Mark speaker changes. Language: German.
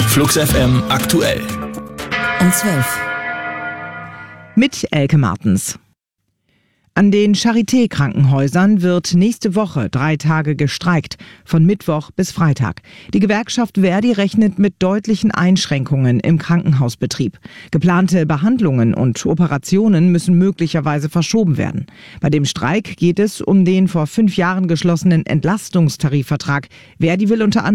Speaker 1: Flux FM aktuell.
Speaker 2: Um 12.
Speaker 3: Mit Elke Martens. An den Charité-Krankenhäusern wird nächste Woche 3 Tage gestreikt, von Mittwoch bis Freitag. Die Gewerkschaft ver.di rechnet mit deutlichen Einschränkungen im Krankenhausbetrieb. Geplante Behandlungen und Operationen müssen möglicherweise verschoben werden. Bei dem Streik geht es um den vor 5 Jahren geschlossenen Entlastungstarifvertrag. ver.di will unter anderem